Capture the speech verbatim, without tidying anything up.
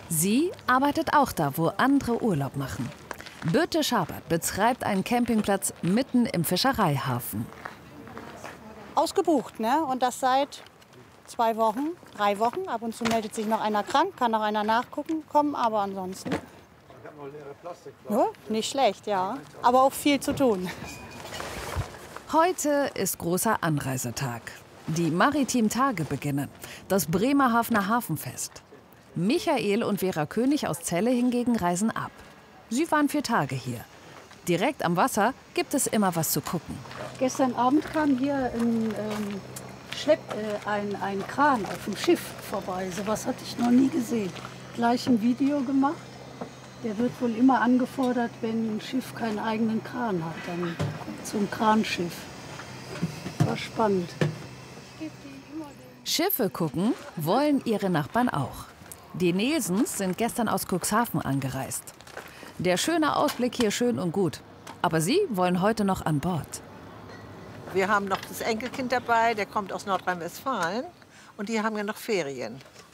Sie arbeitet auch da, wo andere Urlaub machen. Birte Schabert betreibt einen Campingplatz mitten im Fischereihafen. Ausgebucht, ne? Und das seit zwei Wochen, drei Wochen. Ab und zu meldet sich noch einer krank, kann noch einer nachgucken kommen, aber ansonsten. Ja, nicht schlecht, ja. Aber auch viel zu tun. Heute ist großer Anreisetag. Die maritimen Tage beginnen. Das Bremerhavener Hafenfest. Michael und Vera König aus Celle hingegen reisen ab. Sie waren vier Tage hier. Direkt am Wasser gibt es immer was zu gucken. Gestern Abend kam hier ein, ähm, Schlepp, äh, ein, ein Kran auf dem Schiff vorbei. So was hatte ich noch nie gesehen. Gleich ein Video gemacht. Der wird wohl immer angefordert, wenn ein Schiff keinen eigenen Kran hat. Dann kommt so ein Kranschiff. War spannend. Schiffe gucken wollen ihre Nachbarn auch. Die Nelsens sind gestern aus Cuxhaven angereist. Der schöne Ausblick hier schön und gut. Aber sie wollen heute noch an Bord. Wir haben noch das Enkelkind dabei, der kommt aus Nordrhein-Westfalen. Und die haben ja noch Ferien.